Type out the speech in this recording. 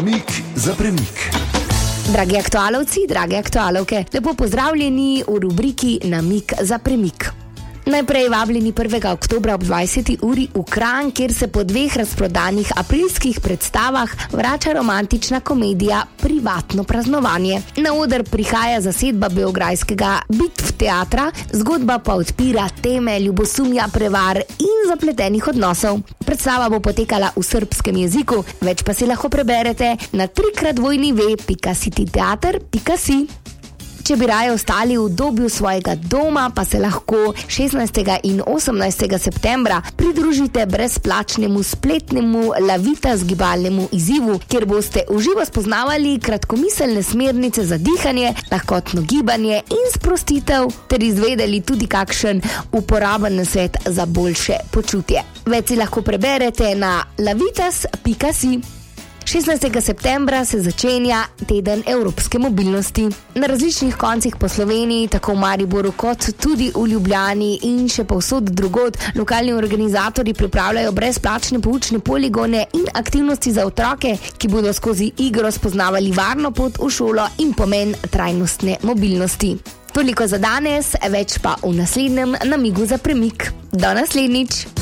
Mik za premik. Dragi aktualovci, drage aktualovke, lepo pozdravljeni v rubriki Namig za premik. Najprej vabljeni 1. oktobra ob 20. uri v Kranj, kjer se po 2 razprodanih aprilskih predstavah vrača romantična komedija Privatno praznovanje. Na oder prihaja zasedba beograjskega Bitv teatra, zgodba pa odpira teme ljubosumja, prevar in zapletenih odnosov. Predstava bo potekala v srbskem jeziku, več pa si lahko preberete na www.cityteater.si. Če bi raje ostali v dobju svojega doma, pa se lahko 16. in 18. septembra pridružite brezplačnemu spletnemu Lavitas gibalnemu izzivu, kjer boste v živo spoznavali kratkomiselne smernice za dihanje, lahkotno gibanje in sprostitev, ter izvedeli tudi kakšen uporaben nasvet za boljše počutje. Več si lahko preberete na lavitas.si. 16. septembra se začenja teden evropske mobilnosti. Na različnih koncih po Sloveniji, tako v Mariboru kot tudi v Ljubljani in še povsod drugod, lokalni organizatorji pripravljajo brezplačne poučne poligone in aktivnosti za otroke, ki bodo skozi igro spoznavali varno pot v šolo in pomen trajnostne mobilnosti. Toliko za danes, več pa v naslednjem namigu za premik. Do naslednjič!